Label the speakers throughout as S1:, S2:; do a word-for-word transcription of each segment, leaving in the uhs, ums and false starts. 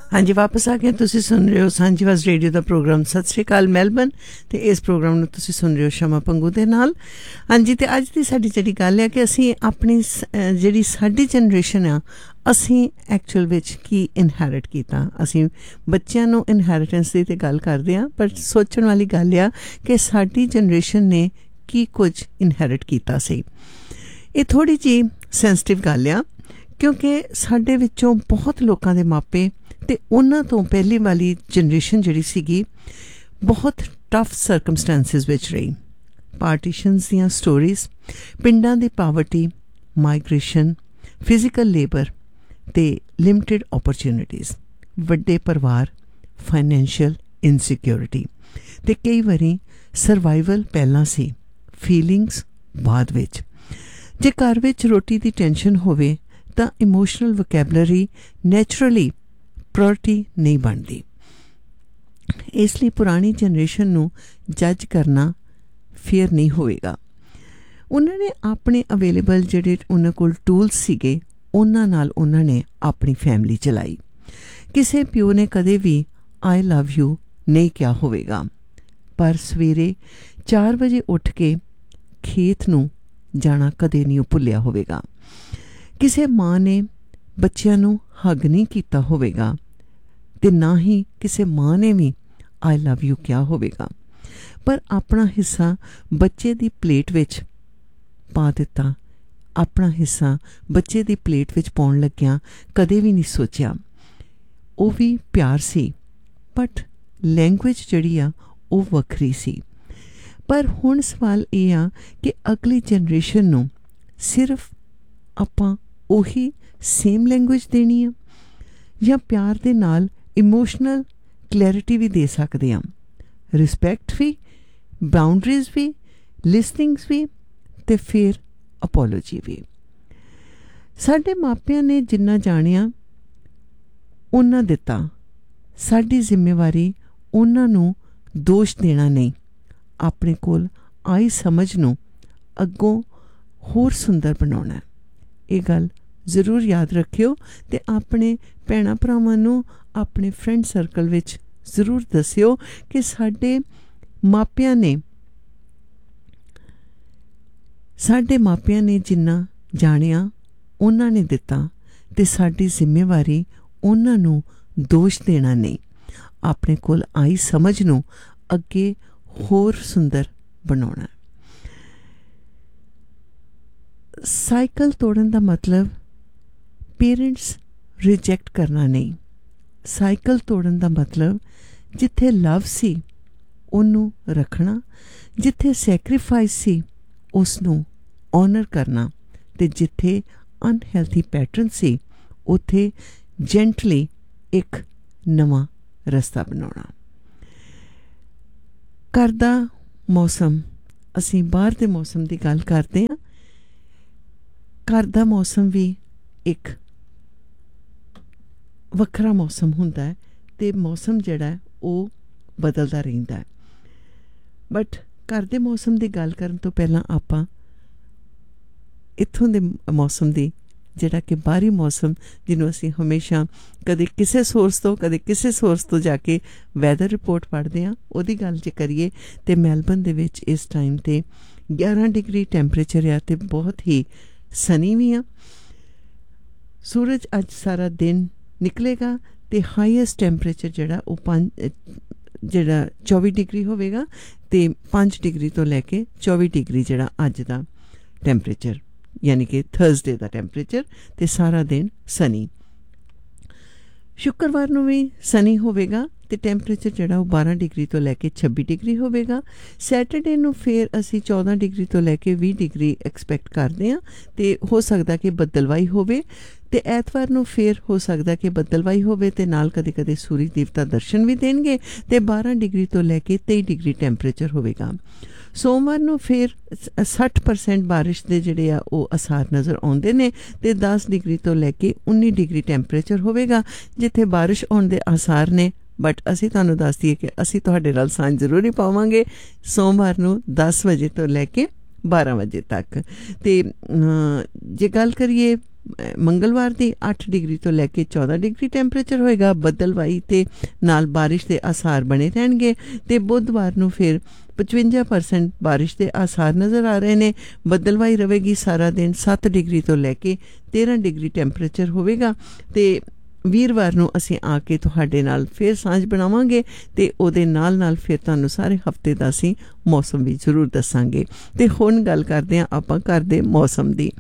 S1: हाँ जी, वापस आ गए। तुसी सुन रहे हो सांझीवाज़ रेडियो का प्रोग्राम सत श्री अकाल मैलबर्न ते इस प्रोग्राम नूं तुसी सुन रहे हो शमा पंगू दे नाल। हाँ जी, ते अज दी साडी जेहड़ी गल है कि असीं अपनी जेहड़ी साडी जनरेशन आ असीं एक्चुअल विच की इनहैरिट कीता। असीं बच्चिआं नूं इनहैरिटेंस दी ते गल करदे आ, पर सोचण वाली गल आ कि साडी जनरेशन ने की कुछ इनहैरिट कीता सी। ਇਹ थोड़ी जी सेंसिटिव गल आ क्योंकि साडे विचों बहुत लोगों के मापे ते उन्हां तो पहली वाली जनरेशन जिहड़ी सीगी बहुत टफ सरकमस्टेंसिस विच रही। पार्टीशनस दियां स्टोरीज, पिंडां दी पावर्टी, माइग्रेशन, फिजिकल लेबर ते लिमिटेड अपॉर्चुनिटीज़, वड्डे परिवार, फाइनैंशियल इनसिक्योरिटी ते कई वारी सर्वाइवल पहलां सी, फीलिंग्स बाद विच। जे घर विच रोटी दी टेंशन होवे तां इमोशनल वोकैबलरी नैचुरली प्रायोरिटी नहीं बनती। इसलिए पुरानी जनरेशन नूं जज करना फेयर नहीं होएगा। उन्होंने अपने अवेलेबल जिहड़े उन्हां कोल टूल्स सीगे उन्हां नाल उन्हां ने अपनी फैमिली चलाई। किसी प्यो ने कदे भी आई लव यू नहीं कहा होवेगा, पर सवेरे चार बजे उठ के खेत नूं जाना कदे नहीं भुलिया होवेगा। किसी माँ ने बच्चिआं नूं हग नहीं कीता होवेगा ते ना ही किसी माँ ने भी आई लव यू कहा होवेगा, पर अपना हिस्सा बच्चे दी प्लेट विच पा दिता। अपना हिस्सा बच्चे दी प्लेट विच पाउण लग्गिया कदे भी नहीं सोचिया। वो भी प्यार सी, बट लैंग्वेज जिहड़ी आ वो वखरी सी। पर हुण सवाल ये आ कि अगली जनरेशन नूं सिर्फ आपां उही सेम लैंग्वेज देनी आ या प्यार दे नाल इमोशनल क्लैरिटी भी दे सकदे आ, रिस्पैक्ट भी, बाउंड्रीज भी, लिसनिंग्स भी ते फिर अपॉलोजी भी। साडे मापिਆਂ ने जिन्ना जानिया उन्ना दिता। साडी जिम्मेवारी उन्हां नूं दोष देना नहीं, अपने कोल आई समझ नूं अगों होर सुंदर बनाउणा। ये गल जरूर याद रखियो ते अपने भैणां भरावां नूं अपने फ्रेंड सर्कल विच जरूर दस्सियो कि साडे मापिਆਂ ने साडे मापिਆਂ ने जिन्ना जानिया उन्हां ने दिता ते साडी जिम्मेवारी उन्हां नूं दोष देना नहीं, अपने कोल आई समझ नूं अगे होर सुंदर बनाउणा। साइकिल तोड़न दा मतलब पेरेंट्स रिजेक्ट करना नहीं। साइकिल तोड़न दा मतलब जिथे लव सी उन्नू रखना, जिथे सैक्रीफाइस सी उसनू ऑनर करना ते जिथे अनहेल्थी पैटर्न सी उथे जेंटली एक नवा रस्ता बनाउणा। घर दा मौसम, असीं बाहर दे मौसम की गल करते हैं। घर दा मौसम भी एक वखरा मौसम हुंदा है ते मौसम जिहड़ा है वो बदलदा रहिंदा है। बट घर दे मौसम की गल करन तो पहलां आपां इत्थों दे मौसम की जिहड़ा कि बाहरी मौसम जिन्हों असीं हमेशा कदे किसी सोर्स तो कदे किसी सोर्स तो जाके वैदर रिपोर्ट पढ़ते हैं, उहदी गल जे करिए तो मैलबर्न दे विच इस टाइम ते ग्यारह डिग्री टैंपरेचर है ते बहुत ही सनी भी आ। सूरज अज सारा दिन निकलेगा तो हाईएस्ट टैंपरेचर जिहड़ा वो पांच जिहड़ा चौबी डिग्री होवेगा ते पाँच डिग्री तो लैके चौबी डिग्री जिहड़ा अज दा टैंपरेचर यानी कि थर्सडे का टैंपरेचर ते सारा दिन सनी। शुक्रवार नूं भी सनी होवेगा ते टैंपरेचर जिहड़ा वो बारह डिग्री तो लैके छब्बी डिग्री होवेगा। सैटरडे नूं फिर असी चौदह डिग्री तो लैके बीस डिग्री एक्सपैक्ट करते हैं ते हो सकता कि बदलवाई होवे ते ऐतवार नूं फिर हो सकता कि बदलवाई होवे ते नाल कदे कदे सूरज देवता दर्शन भी देणगे ते बारह डिग्री तो लैके तेईस डिग्री टैंपरेचर होवेगा। सोमवार नूं फिर साठ परसेंट बारिश दे जिहड़े आ वो असार नज़र आउंदे ने ते दस डिग्री तो लैके उन्नीस डिग्री टैंपरेचर होवेगा जिथे बारिश होण दे आसार ने। बट असी तुहानूं दस दईए कि असी तुहाडे नाल सांझ जरूर ही पावांगे सोमवार नूं दस बजे तो लैके बारह बजे तक। ते जे गल करिए ਮੰਗਲਵਾਰ ਦੀ ਅੱਠ ਡਿਗਰੀ ਤੋਂ ਲੈ ਕੇ ਚੌਦਾਂ ਡਿਗਰੀ ਟੈਂਪਰੇਚਰ ਹੋਏਗਾ। ਬੱਦਲਵਾਈ ਤੇ ਨਾਲ ਬਾਰਿਸ਼ ਦੇ ਆਸਾਰ ਬਣੇ ਰਹਿਣਗੇ। ਤੇ ਬੁੱਧਵਾਰ ਨੂੰ ਫਿਰ ਪਚਵੰਜਾ ਪਰਸੈਂਟ ਬਾਰਿਸ਼ ਦੇ ਆਸਾਰ ਨਜ਼ਰ ਆ ਰਹੇ ਨੇ। ਬੱਦਲਵਾਈ ਰਹੇਗੀ ਸਾਰਾ ਦਿਨ। ਸੱਤ ਡਿਗਰੀ ਤੋਂ ਲੈ ਕੇ ਤੇਰ੍ਹਾਂ ਡਿਗਰੀ ਟੈਂਪਰੇਚਰ ਹੋਵੇਗਾ। ਤੇ ਵੀਰਵਾਰ ਨੂੰ ਅਸੀਂ ਆ ਕੇ ਤੁਹਾਡੇ ਨਾਲ ਫਿਰ ਸਾਂਝ ਬਣਾਵਾਂਗੇ ਤੇ ਉਹਦੇ ਨਾਲ ਨਾਲ ਫਿਰ ਤੁਹਾਨੂੰ ਸਾਰੇ ਹਫਤੇ ਦਾ ਅਸੀਂ ਮੌਸਮ ਵੀ ਜ਼ਰੂਰ ਦੱਸਾਂਗੇ। ਤੇ ਹੁਣ ਗੱਲ ਕਰਦੇ ਹਾਂ ਆਪਾਂ ਘਰ ਦੇ ਮੌਸਮ ਦੀ।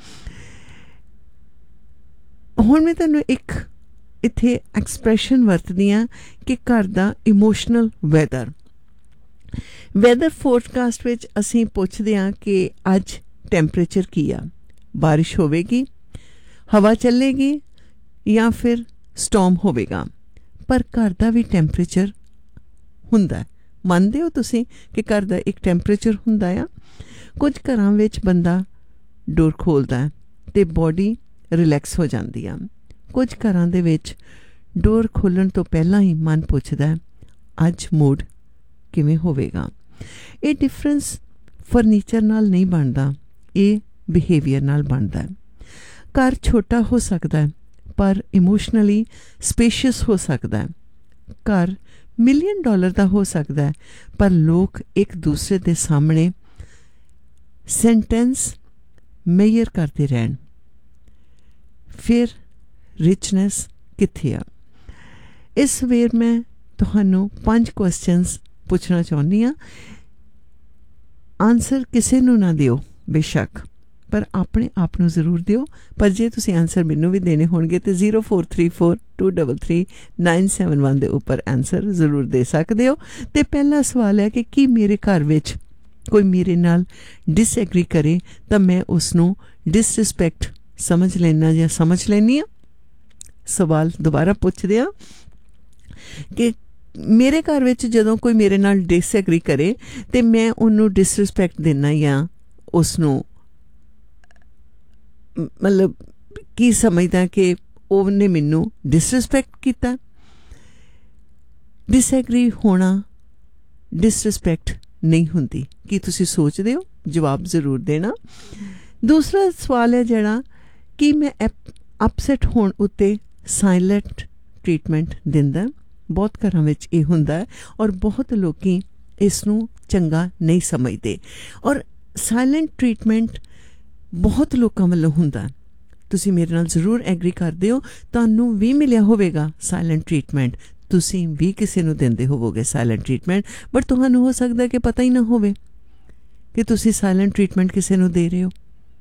S1: ਹੁਣ ਮੈਂ ਤੁਹਾਨੂੰ ਇੱਕ ਇੱਥੇ ਐਕਸਪ੍ਰੈਸ਼ਨ ਵਰਤਦੀ ਹਾਂ ਕਿ ਘਰ ਦਾ ਇਮੋਸ਼ਨਲ ਵੈਦਰ। ਵੈਦਰ ਫੋਰਕਾਸਟ ਵਿੱਚ ਅਸੀਂ ਪੁੱਛਦੇ ਹਾਂ ਕਿ ਅੱਜ ਟੈਂਪਰੇਚਰ ਕੀ ਆ, ਬਾਰਿਸ਼ ਹੋਵੇਗੀ, ਹਵਾ ਚੱਲੇਗੀ ਜਾਂ ਫਿਰ ਸਟੋਰਮ ਹੋਵੇਗਾ। ਪਰ ਘਰ ਦਾ ਵੀ ਟੈਂਪਰੇਚਰ ਹੁੰਦਾ। ਮੰਨਦੇ ਹੋ ਤੁਸੀਂ ਕਿ ਘਰ ਦਾ ਇੱਕ ਟੈਂਪਰੇਚਰ ਹੁੰਦਾ ਆ? ਕੁਝ ਘਰਾਂ ਵਿੱਚ ਬੰਦਾ ਡੋਰ ਖੋਲ੍ਹਦਾ ਅਤੇ ਬੋਡੀ ਰਿਲੈਕਸ ਹੋ ਜਾਂਦੀ ਆ। ਕੁਝ ਘਰਾਂ ਦੇ ਵਿੱਚ ਡੋਰ ਖੋਲ੍ਹਣ ਤੋਂ ਪਹਿਲਾਂ ਹੀ ਮਨ ਪੁੱਛਦਾ ਅੱਜ ਮੂਡ ਕਿਵੇਂ ਹੋਵੇਗਾ। ਇਹ ਡਿਫਰੈਂਸ ਫਰਨੀਚਰ ਨਾਲ ਨਹੀਂ ਬਣਦਾ, ਇਹ ਬਿਹੇਵੀਅਰ ਨਾਲ ਬਣਦਾ। ਘਰ ਛੋਟਾ ਹੋ ਸਕਦਾ ਪਰ ਇਮੋਸ਼ਨਲੀ ਸਪੇਸ਼ੀਅਸ ਹੋ ਸਕਦਾ। ਘਰ ਮਿਲੀਅਨ ਡਾਲਰ ਦਾ ਹੋ ਸਕਦਾ ਪਰ ਲੋਕ ਇੱਕ ਦੂਸਰੇ ਦੇ ਸਾਹਮਣੇ ਸੈਂਟੈਂਸ ਮੇਜਰ ਕਰਦੇ ਰਹਿਣ, ਫਿਰ ਰਿਚਨੈਸ ਕਿੱਥੇ ਆ? ਇਸ ਵੇਰ ਮੈਂ ਤੁਹਾਨੂੰ ਪੰਜ ਕੁਐਸਚਨਸ ਪੁੱਛਣਾ ਚਾਹੁੰਦੀ ਹਾਂ। ਆਨਸਰ ਕਿਸੇ ਨੂੰ ਨਾ ਦਿਓ ਬੇਸ਼ੱਕ, ਪਰ ਆਪਣੇ ਆਪ ਨੂੰ ਜ਼ਰੂਰ ਦਿਓ। ਪਰ ਜੇ ਤੁਸੀਂ ਆਨਸਰ ਮੈਨੂੰ ਵੀ ਦੇਣੇ ਹੋਣਗੇ ਤਾਂ zero four three four two double three nine seven one ਦੇ ਉੱਪਰ ਆਨਸਰ ਜ਼ਰੂਰ ਦੇ ਸਕਦੇ ਹੋ। ਅਤੇ ਪਹਿਲਾ ਸਵਾਲ ਹੈ ਕਿ ਕੀ ਮੇਰੇ ਘਰ ਵਿੱਚ ਕੋਈ ਮੇਰੇ ਨਾਲ ਡਿਸਐਗਰੀ ਕਰੇ ਤਾਂ ਮੈਂ ਉਸਨੂੰ ਡਿਸਰਿਸਪੈਕਟ ਸਮਝ ਲੈਣਾ ਜਾਂ ਸਮਝ ਲੈਂਦੀ ਹਾਂ। ਸਵਾਲ ਦੁਬਾਰਾ ਪੁੱਛਦੇ ਹਾਂ ਕਿ ਮੇਰੇ ਘਰ ਵਿੱਚ ਜਦੋਂ ਕੋਈ ਮੇਰੇ ਨਾਲ ਡਿਸਐਗਰੀ ਕਰੇ ਅਤੇ ਮੈਂ ਉਹਨੂੰ ਡਿਸਰਿਸਪੈਕਟ ਦੇਣਾ ਜਾਂ ਉਸਨੂੰ ਮਤਲਬ ਕੀ ਸਮਝਦਾ ਕਿ ਉਹਨੇ ਮੈਨੂੰ ਡਿਸਰਿਸਪੈਕਟ ਕੀਤਾ। ਡਿਸਐਗਰੀ ਹੋਣਾ ਡਿਸਰਿਸਪੈਕਟ ਨਹੀਂ ਹੁੰਦੀ। ਕੀ ਤੁਸੀਂ ਸੋਚਦੇ ਹੋ? ਜਵਾਬ ਜ਼ਰੂਰ ਦੇਣਾ। ਦੂਸਰਾ ਸਵਾਲ ਹੈ ਜਿਹੜਾ ਕਿ ਮੈਂ ਅਪਸੈਟ ਹੋਣ ਉੱਤੇ ਸਾਇਲੈਂਟ ਟਰੀਟਮੈਂਟ ਦਿੰਦਾ। ਬਹੁਤ ਘਰਾਂ ਵਿੱਚ ਇਹ ਹੁੰਦਾ ਹੈ ਔਰ ਬਹੁਤ ਲੋਕ ਇਸ ਨੂੰ ਚੰਗਾ ਨਹੀਂ ਸਮਝਦੇ। ਔਰ ਸਾਇਲੈਂਟ ਟਰੀਟਮੈਂਟ ਬਹੁਤ ਲੋਕਾਂ ਵੱਲੋਂ ਹੁੰਦਾ। ਤੁਸੀਂ ਮੇਰੇ ਨਾਲ ਜ਼ਰੂਰ ਐਗਰੀ ਕਰਦੇ ਹੋ। ਤੁਹਾਨੂੰ ਵੀ ਮਿਲਿਆ ਹੋਵੇਗਾ ਸਾਇਲੈਂਟ ਟਰੀਟਮੈਂਟ, ਤੁਸੀਂ ਵੀ ਕਿਸੇ ਨੂੰ ਦਿੰਦੇ ਹੋਵੋਗੇ ਸਾਇਲੈਂਟ ਟਰੀਟਮੈਂਟ, ਬਟ ਤੁਹਾਨੂੰ ਹੋ ਸਕਦਾ ਕਿ ਪਤਾ ਹੀ ਨਾ ਹੋਵੇ ਕਿ ਤੁਸੀਂ ਸਾਇਲੈਂਟ ਟਰੀਟਮੈਂਟ ਕਿਸੇ ਨੂੰ ਦੇ ਰਹੇ ਹੋ।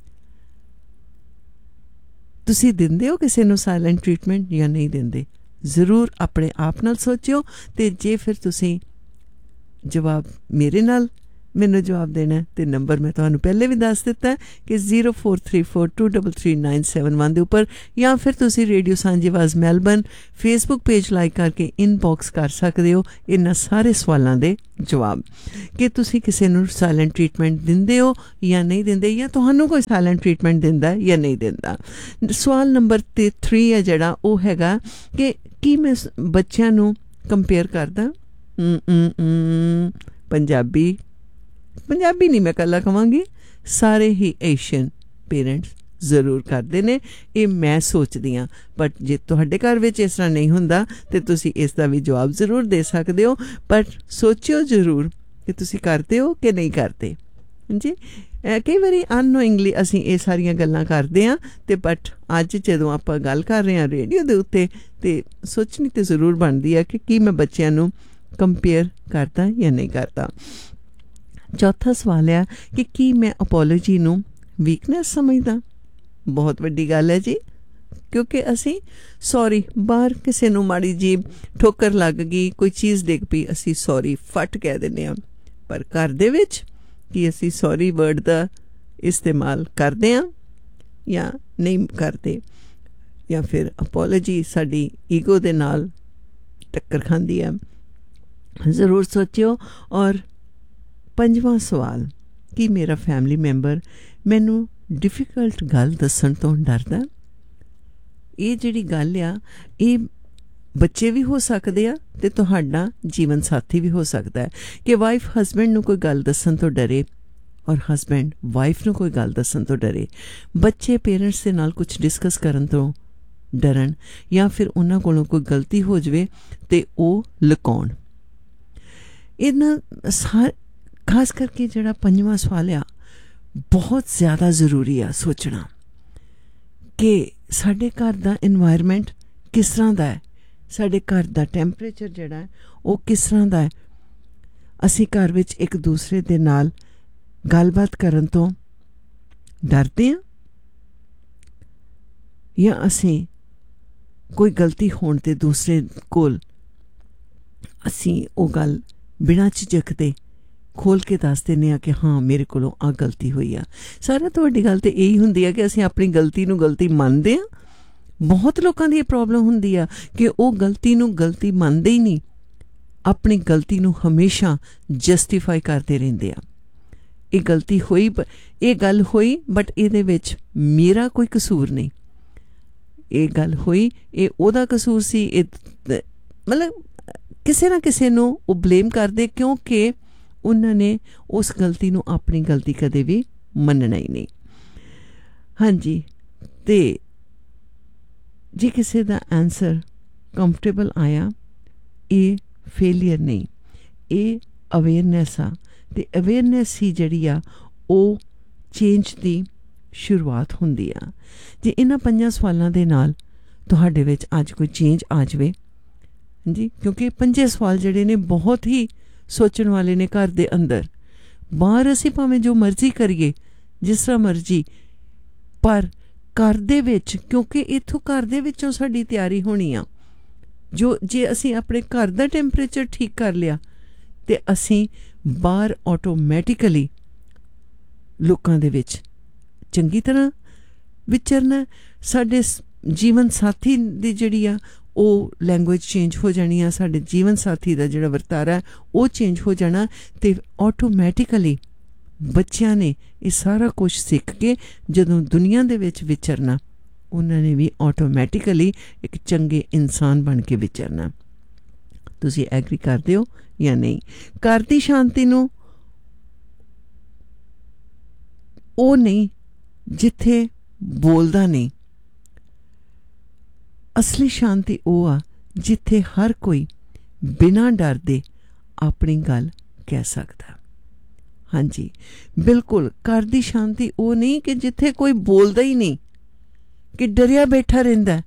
S1: ਤੁਸੀਂ ਦਿੰਦੇ ਹੋ ਕਿਸੇ ਨੂੰ ਸਾਇਲੈਂਟ ਟਰੀਟਮੈਂਟ ਜਾਂ ਨਹੀਂ ਦਿੰਦੇ? ਜ਼ਰੂਰ ਆਪਣੇ ਆਪ ਨਾਲ ਸੋਚਿਓ। ਅਤੇ ਜੇ ਫਿਰ ਤੁਸੀਂ ਜਵਾਬ ਮੇਰੇ ਨਾਲ ਮੈਨੂੰ ਜਵਾਬ ਦੇਣਾ ਅਤੇ ਨੰਬਰ ਮੈਂ ਤੁਹਾਨੂੰ ਪਹਿਲੇ ਵੀ ਦੱਸ ਦਿੱਤਾ ਕਿ zero four three four two double three nine seven one ਦੇ ਉੱਪਰ, ਜਾਂ ਫਿਰ ਤੁਸੀਂ ਰੇਡੀਓ ਸਾਂਝੀ ਆਵਾਜ਼ ਮੈਲਬਨ ਫੇਸਬੁੱਕ ਪੇਜ ਲਾਈਕ ਕਰਕੇ ਇਨਬੌਕਸ ਕਰ ਸਕਦੇ ਹੋ ਇਹਨਾਂ ਸਾਰੇ ਸਵਾਲਾਂ ਦੇ ਜਵਾਬ ਕਿ ਤੁਸੀਂ ਕਿਸੇ ਨੂੰ ਸਾਇਲੈਂਟ ਟਰੀਟਮੈਂਟ ਦਿੰਦੇ ਹੋ ਜਾਂ ਨਹੀਂ ਦਿੰਦੇ, ਜਾਂ ਤੁਹਾਨੂੰ ਕੋਈ ਸਾਇਲੈਂਟ ਟਰੀਟਮੈਂਟ ਦਿੰਦਾ ਜਾਂ ਨਹੀਂ ਦਿੰਦਾ। ਸਵਾਲ ਨੰਬਰ ਤੇ ਥ੍ਰੀ ਹੈ ਜਿਹੜਾ ਉਹ ਹੈਗਾ ਕਿ ਕੀ ਮੈਂ ਬੱਚਿਆਂ ਨੂੰ ਕੰਪੇਅਰ ਕਰਦਾ? ਪੰਜਾਬੀ ਪੰਜਾਬੀ ਨਹੀਂ ਮੈਂ ਇਕੱਲਾ ਕਹਾਂਗੀ, ਸਾਰੇ ਹੀ ਏਸ਼ੀਅਨ ਪੇਰੈਂਟਸ ਜ਼ਰੂਰ ਕਰਦੇ ਨੇ। ਇਹ ਮੈਂ ਸੋਚਦੀ ਹਾਂ। ਬਟ ਜੇ ਤੁਹਾਡੇ ਘਰ ਵਿੱਚ ਇਸ ਤਰ੍ਹਾਂ ਨਹੀਂ ਹੁੰਦਾ ਤਾਂ ਤੁਸੀਂ ਇਸ ਦਾ ਵੀ ਜਵਾਬ ਜ਼ਰੂਰ ਦੇ ਸਕਦੇ ਹੋ। ਪਰ ਸੋਚਿਓ ਜ਼ਰੂਰ ਕਿ ਤੁਸੀਂ ਕਰਦੇ ਹੋ ਕਿ ਨਹੀਂ ਕਰਦੇ। ਜੀ ਕਈ ਵਾਰੀ ਅਨਨੋਇੰਗਲੀ ਅਸੀਂ ਇਹ ਸਾਰੀਆਂ ਗੱਲਾਂ ਕਰਦੇ ਹਾਂ ਅਤੇ ਬਟ ਅੱਜ ਜਦੋਂ ਆਪਾਂ ਗੱਲ ਕਰ ਰਹੇ ਹਾਂ ਰੇਡੀਓ ਦੇ ਉੱਤੇ ਅਤੇ ਸੋਚਣੀ ਤਾਂ ਜ਼ਰੂਰ ਬਣਦੀ ਹੈ ਕਿ ਕੀ ਮੈਂ ਬੱਚਿਆਂ ਨੂੰ ਕੰਪੇਅਰ ਕਰਦਾ ਜਾਂ ਨਹੀਂ ਕਰਦਾ। ਚੌਥਾ ਸਵਾਲ ਆ ਕਿ ਕੀ ਮੈਂ ਅਪੋਲੋਜੀ ਨੂੰ ਵੀਕਨੈਸ ਸਮਝਦਾ? ਬਹੁਤ ਵੱਡੀ ਗੱਲ ਹੈ ਜੀ, ਕਿਉਂਕਿ ਅਸੀਂ ਸੌਰੀ ਬਾਹਰ ਕਿਸੇ ਨੂੰ ਮਾੜੀ ਜੀ ਠੋਕਰ ਲੱਗ ਗਈ, ਕੋਈ ਚੀਜ਼ ਡਿੱਗ ਪਈ, ਅਸੀਂ ਸੌਰੀ ਫਟ ਕਹਿ ਦਿੰਦੇ ਹਾਂ। ਪਰ ਘਰ ਦੇ ਵਿੱਚ ਕੀ ਅਸੀਂ ਸੌਰੀ ਵਰਡ ਦਾ ਇਸਤੇਮਾਲ ਕਰਦੇ ਹਾਂ ਜਾਂ ਨਹੀਂ ਕਰਦੇ? ਜਾਂ ਫਿਰ ਅਪੋਲੋਜੀ ਸਾਡੀ ਈਗੋ ਦੇ ਨਾਲ ਟੱਕਰ ਖਾਂਦੀ ਹੈ? ਜ਼ਰੂਰ ਸੋਚਿਓ। ਔਰ ਪੰਜਵਾਂ ਸਵਾਲ, ਕੀ ਮੇਰਾ ਫੈਮਿਲੀ ਮੈਂਬਰ ਮੈਨੂੰ ਡਿਫੀਕਲਟ ਗੱਲ ਦੱਸਣ ਤੋਂ ਡਰਦਾ? ਇਹ ਜਿਹੜੀ ਗੱਲ ਆ ਇਹ ਬੱਚੇ ਵੀ ਹੋ ਸਕਦੇ ਆ ਅਤੇ ਤੁਹਾਡਾ ਜੀਵਨ ਸਾਥੀ ਵੀ ਹੋ ਸਕਦਾ ਹੈ ਕਿ ਵਾਈਫ ਹਸਬੈਂਡ ਨੂੰ ਕੋਈ ਗੱਲ ਦੱਸਣ ਤੋਂ ਡਰੇ ਔਰ ਹਸਬੈਂਡ ਵਾਈਫ ਨੂੰ ਕੋਈ ਗੱਲ ਦੱਸਣ ਤੋਂ ਡਰੇ, ਬੱਚੇ ਪੇਰੈਂਟਸ ਦੇ ਨਾਲ ਕੁਝ ਡਿਸਕਸ ਕਰਨ ਤੋਂ ਡਰਨ, ਜਾਂ ਫਿਰ ਉਹਨਾਂ ਕੋਲੋਂ ਕੋਈ ਗਲਤੀ ਹੋ ਜਾਵੇ ਤੇ ਉਹ ਲੁਕਾਉਣ। ਇਹਨਾਂ ਸਾ ਖਾਸ ਕਰਕੇ ਜਿਹੜਾ ਪੰਜਵਾਂ ਸਵਾਲ ਆ ਬਹੁਤ ਜ਼ਿਆਦਾ ਜ਼ਰੂਰੀ ਆ ਸੋਚਣਾ ਕਿ ਸਾਡੇ ਘਰ ਦਾ ਇਨਵਾਇਰਮੈਂਟ ਕਿਸ ਤਰ੍ਹਾਂ ਦਾ ਹੈ, ਸਾਡੇ ਘਰ ਦਾ ਟੈਂਪਰੇਚਰ ਜਿਹੜਾ ਹੈ ਉਹ ਕਿਸ ਤਰ੍ਹਾਂ ਦਾ ਹੈ। ਅਸੀਂ ਘਰ ਵਿੱਚ ਇੱਕ ਦੂਸਰੇ ਦੇ ਨਾਲ ਗੱਲਬਾਤ ਕਰਨ ਤੋਂ ਡਰਦੇ ਹਾਂ, ਜਾਂ ਅਸੀਂ ਕੋਈ ਗਲਤੀ ਹੋਣ 'ਤੇ ਦੂਸਰੇ ਕੋਲ ਅਸੀਂ ਉਹ ਗੱਲ ਬਿਨਾਂ ਝਿਜਕਦੇ ਖੋਲ੍ਹ ਕੇ ਦੱਸ ਦਿੰਦੇ ਹਾਂ ਕਿ ਹਾਂ ਮੇਰੇ ਕੋਲੋਂ ਆਹ ਗਲਤੀ ਹੋਈ ਆ। ਸਾਰਿਆਂ ਤੋਂ ਵੱਡੀ ਗੱਲ ਤਾਂ ਇਹੀ ਹੁੰਦੀ ਆ ਕਿ ਅਸੀਂ ਆਪਣੀ ਗਲਤੀ ਨੂੰ ਗਲਤੀ ਮੰਨਦੇ ਹਾਂ। ਬਹੁਤ ਲੋਕਾਂ ਦੀ ਇਹ ਪ੍ਰੋਬਲਮ ਹੁੰਦੀ ਆ ਕਿ ਉਹ ਗਲਤੀ ਨੂੰ ਗਲਤੀ ਮੰਨਦੇ ਹੀ ਨਹੀਂ, ਆਪਣੀ ਗਲਤੀ ਨੂੰ ਹਮੇਸ਼ਾ ਜਸਟੀਫਾਈ ਕਰਦੇ ਰਹਿੰਦੇ ਆ। ਇਹ ਗਲਤੀ ਹੋਈ, ਇਹ ਗੱਲ ਹੋਈ, ਬਟ ਇਹਦੇ ਵਿੱਚ ਮੇਰਾ ਕੋਈ ਕਸੂਰ ਨਹੀਂ, ਇਹ ਗੱਲ ਹੋਈ ਇਹ ਉਹਦਾ ਕਸੂਰ ਸੀ। ਇਹ ਮਤਲਬ ਕਿਸੇ ਨਾ ਕਿਸੇ ਨੂੰ ਉਹ ਬਲੇਮ ਕਰਦੇ ਕਿਉਂਕਿ ਉਹਨਾਂ ਨੇ ਉਸ ਗਲਤੀ ਨੂੰ ਆਪਣੀ ਗਲਤੀ ਕਦੇ ਵੀ ਮੰਨਣਾ ਹੀ ਨਹੀਂ। ਹਾਂਜੀ, ਅਤੇ ਜੇ ਕਿਸੇ ਦਾ ਆਨਸਰ ਕੰਫਰਟੇਬਲ ਆਇਆ, ਇਹ ਫੇਲੀਅਰ ਨਹੀਂ, ਇਹ ਅਵੇਅਰਨੈਸ ਆ, ਅਤੇ ਅਵੇਅਰਨੈਸ ਹੀ ਜਿਹੜੀ ਆ ਉਹ ਚੇਂਜ ਦੀ ਸ਼ੁਰੂਆਤ ਹੁੰਦੀ ਆ। ਜੇ ਇਹਨਾਂ ਪੰਜਾਂ ਸਵਾਲਾਂ ਦੇ ਨਾਲ ਤੁਹਾਡੇ ਵਿੱਚ ਅੱਜ ਕੋਈ ਚੇਂਜ ਆ ਜਾਵੇ, ਹਾਂਜੀ, ਕਿਉਂਕਿ ਪੰਜੇ ਸਵਾਲ ਜਿਹੜੇ ਨੇ ਬਹੁਤ ਹੀ ਸੋਚਣ ਵਾਲੇ ਨੇ। ਘਰ ਦੇ ਅੰਦਰ ਬਾਹਰ ਅਸੀਂ ਭਾਵੇਂ ਜੋ ਮਰਜ਼ੀ ਕਰੀਏ, ਜਿਸ ਤਰ੍ਹਾਂ ਮਰਜ਼ੀ, ਪਰ ਘਰ ਦੇ ਵਿੱਚ, ਕਿਉਂਕਿ ਇੱਥੋਂ ਘਰ ਦੇ ਵਿੱਚੋਂ ਸਾਡੀ ਤਿਆਰੀ ਹੋਣੀ ਆ। ਜੋ ਜੇ ਅਸੀਂ ਆਪਣੇ ਘਰ ਦਾ ਟੈਂਪਰੇਚਰ ਠੀਕ ਕਰ ਲਿਆ ਅਤੇ ਅਸੀਂ ਬਾਹਰ ਆਟੋਮੈਟਿਕਲੀ ਲੋਕਾਂ ਦੇ ਵਿੱਚ ਚੰਗੀ ਤਰ੍ਹਾਂ ਵਿਚਰਨਾ। ਸਾਡੇ ਜੀਵਨ ਸਾਥੀ ਦੀ ਜਿਹੜੀ ਆ ਉਹ ਲੈਂਗੁਏਜ ਚੇਂਜ ਹੋ ਜਾਣੀ ਆ, ਸਾਡੇ ਜੀਵਨ ਸਾਥੀ ਦਾ ਜਿਹੜਾ ਵਰਤਾਰਾ ਉਹ ਚੇਂਜ ਹੋ ਜਾਣਾ, ਅਤੇ ਆਟੋਮੈਟਿਕਲੀ ਬੱਚਿਆਂ ਨੇ ਇਹ ਸਾਰਾ ਕੁਝ ਸਿੱਖ ਕੇ ਜਦੋਂ ਦੁਨੀਆ ਦੇ ਵਿੱਚ ਵਿਚਰਨਾ, ਉਹਨਾਂ ਨੇ ਵੀ ਆਟੋਮੈਟਿਕਲੀ ਇੱਕ ਚੰਗੇ ਇਨਸਾਨ ਬਣ ਕੇ ਵਿਚਰਨਾ। ਤੁਸੀਂ ਐਗਰੀ ਕਰਦੇ ਹੋ ਜਾਂ ਨਹੀਂ? ਘਰ ਦੀ ਸ਼ਾਂਤੀ ਨੂੰ ਉਹ ਨਹੀਂ ਜਿੱਥੇ ਬੋਲਦਾ ਨਹੀਂ, ਅਸਲੀ ਸ਼ਾਂਤੀ ਉਹ ਆ ਜਿੱਥੇ ਹਰ ਕੋਈ ਬਿਨਾਂ ਡਰ ਦੇ ਆਪਣੀ ਗੱਲ ਕਹਿ ਸਕਦਾ। ਹਾਂਜੀ ਬਿਲਕੁਲ, ਘਰ ਦੀ ਸ਼ਾਂਤੀ ਉਹ ਨਹੀਂ ਕਿ ਜਿੱਥੇ ਕੋਈ ਬੋਲਦਾ ਹੀ ਨਹੀਂ, ਕਿ ਡਰਿਆ ਬੈਠਾ ਰਹਿੰਦਾ।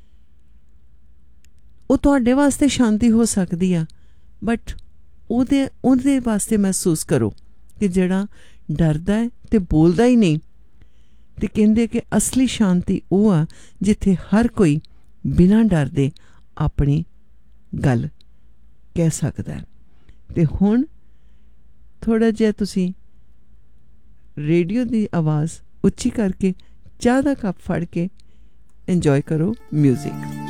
S1: ਉਹ ਤੁਹਾਡੇ ਵਾਸਤੇ ਸ਼ਾਂਤੀ ਹੋ ਸਕਦੀ ਆ, ਬਟ ਉਹਦੇ ਉਹਦੇ ਵਾਸਤੇ ਮਹਿਸੂਸ ਕਰੋ ਕਿ ਜਿਹੜਾ ਡਰਦਾ ਹੈ ਅਤੇ ਬੋਲਦਾ ਹੀ ਨਹੀਂ। ਅਤੇ ਕਹਿੰਦੇ ਕਿ ਅਸਲੀ ਸ਼ਾਂਤੀ ਉਹ ਆ ਜਿੱਥੇ ਹਰ ਕੋਈ ਬਿਨਾਂ ਡਰ ਦੇ ਆਪਣੀ ਗੱਲ ਕਹਿ ਸਕਦਾ। ਅਤੇ ਹੁਣ ਥੋੜ੍ਹਾ ਜਿਹਾ ਤੁਸੀਂ ਰੇਡੀਓ ਦੀ ਆਵਾਜ਼ ਉੱਚੀ ਕਰਕੇ ਚਾਹ ਦਾ ਕੱਪ ਫੜ ਕੇ ਇੰਜੋਏ ਕਰੋ ਮਿਊਜ਼ਿਕ।